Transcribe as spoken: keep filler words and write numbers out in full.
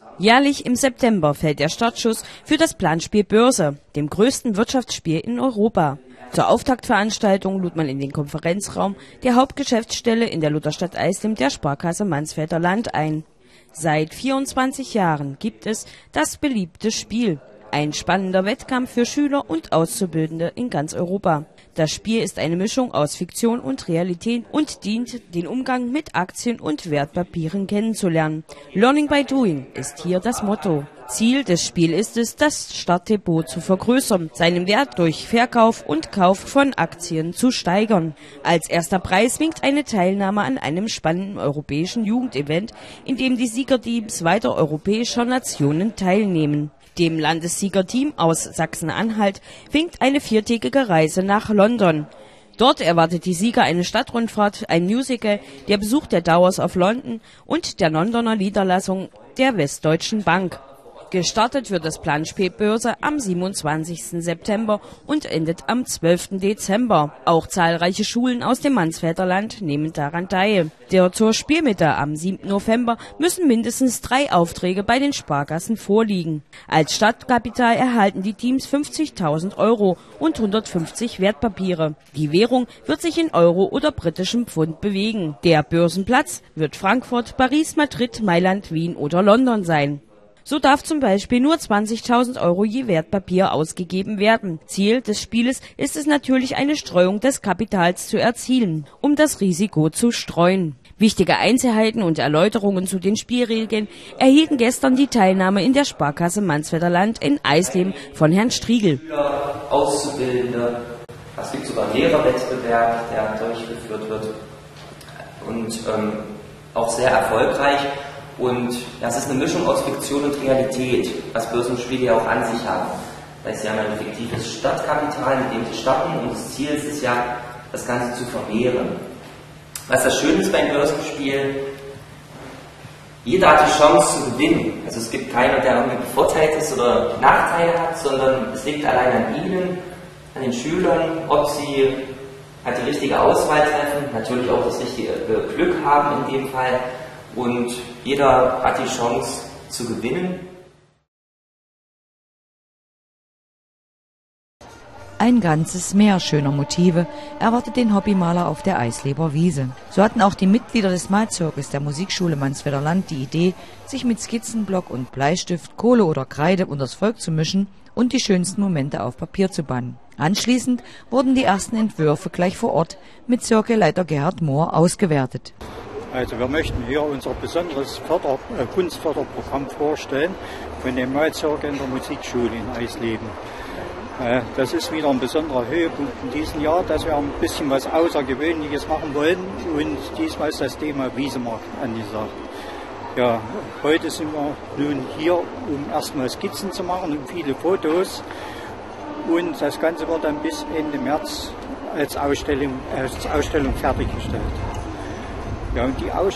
Jährlich im September fällt der Startschuss für das Planspiel Börse, dem größten Wirtschaftsspiel in Europa. Zur Auftaktveranstaltung lud man in den Konferenzraum der Hauptgeschäftsstelle in der Lutherstadt Eisleben der Sparkasse Mansfelder Land ein. Seit vierundzwanzig Jahren gibt es das beliebte Spiel. Ein spannender Wettkampf für Schüler und Auszubildende in ganz Europa. Das Spiel ist eine Mischung aus Fiktion und Realität und dient, den Umgang mit Aktien und Wertpapieren kennenzulernen. Learning by doing ist hier das Motto. Ziel des Spiels ist es, das Startdepot zu vergrößern, seinen Wert durch Verkauf und Kauf von Aktien zu steigern. Als erster Preis winkt eine Teilnahme an einem spannenden europäischen Jugendevent, in dem die Siegerteams weiter europäischer Nationen teilnehmen. Dem Landessiegerteam aus Sachsen-Anhalt winkt eine viertägige Reise nach London. Dort erwartet die Sieger eine Stadtrundfahrt, ein Musical, der Besuch der Towers of London und der Londoner Niederlassung der Westdeutschen Bank. Gestartet wird das Planspiel Börse am siebenundzwanzigsten September und endet am zwölften Dezember. Auch zahlreiche Schulen aus dem Mansfelder Land nehmen daran teil. Der zur Spielmitte am siebten November müssen mindestens drei Aufträge bei den Sparkassen vorliegen. Als Startkapital erhalten die Teams fünfzigtausend Euro und hundertfünfzig Wertpapiere. Die Währung wird sich in Euro oder britischem Pfund bewegen. Der Börsenplatz wird Frankfurt, Paris, Madrid, Mailand, Wien oder London sein. So darf zum Beispiel nur zwanzigtausend Euro je Wertpapier ausgegeben werden. Ziel des Spieles ist es natürlich, eine Streuung des Kapitals zu erzielen, um das Risiko zu streuen. Wichtige Einzelheiten und Erläuterungen zu den Spielregeln erhielten gestern die Teilnahme in der Sparkasse Mansfelder Land in Eisleben von Herrn Striegel. Auszubildende, es gibt sogar einen Lehrerwettbewerb, der durchgeführt wird und ähm, auch sehr erfolgreich. Und das ist eine Mischung aus Fiktion und Realität, was Börsenspiele ja auch an sich haben. Das heißt, sie haben ein fiktives Startkapital, mit dem sie starten, und das Ziel ist es ja, das Ganze zu vermehren. Was das Schöne ist beim Börsenspiel, jeder hat die Chance zu gewinnen. Also es gibt keiner, der irgendwie bevorteilt ist oder Nachteile hat, sondern es liegt allein an ihnen, an den Schülern, ob sie halt die richtige Auswahl treffen, natürlich auch das richtige Glück haben in dem Fall. Und jeder hat die Chance zu gewinnen. Ein ganzes Meer schöner Motive erwartet den Hobbymaler auf der Eisleber Wiese. So hatten auch die Mitglieder des Malzirkus der Musikschule Mansfelder Land die Idee, sich mit Skizzenblock und Bleistift, Kohle oder Kreide unters Volk zu mischen und die schönsten Momente auf Papier zu bannen. Anschließend wurden die ersten Entwürfe gleich vor Ort mit Zirkelleiter Gerhard Mohr ausgewertet. Also wir möchten hier unser besonderes Förder-, äh, Kunstförderprogramm vorstellen von dem Malzirkel in der Musikschule in Eisleben. Äh, das ist wieder ein besonderer Höhepunkt in diesem Jahr, dass wir ein bisschen was Außergewöhnliches machen wollen, und diesmal ist das Thema Wiesemarkt angesagt. Ja, heute sind wir nun hier, um erstmal Skizzen zu machen und viele Fotos, und das Ganze wird dann bis Ende März als Ausstellung, als Ausstellung fertiggestellt. Ja, und die